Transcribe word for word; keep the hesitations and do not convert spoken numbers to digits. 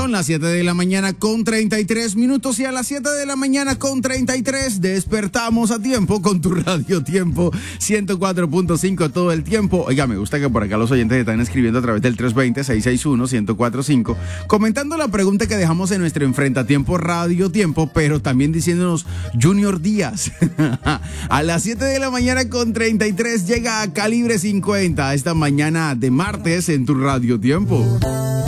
Son las siete de la mañana con treinta y tres minutos y a las siete de la mañana con treinta y tres despertamos a tiempo con tu Radio Tiempo ciento cuatro punto cinco todo el tiempo. Oiga, me gusta que por acá los oyentes están escribiendo a través del tres dos cero, seis seis uno, uno cero cuatro cinco, comentando la pregunta que dejamos en nuestro Enfrentatiempo Radio Tiempo, pero también diciéndonos Junior Díaz. A las siete de la mañana con treinta y tres llega a Calibre cincuenta esta mañana de martes en tu Radio Tiempo.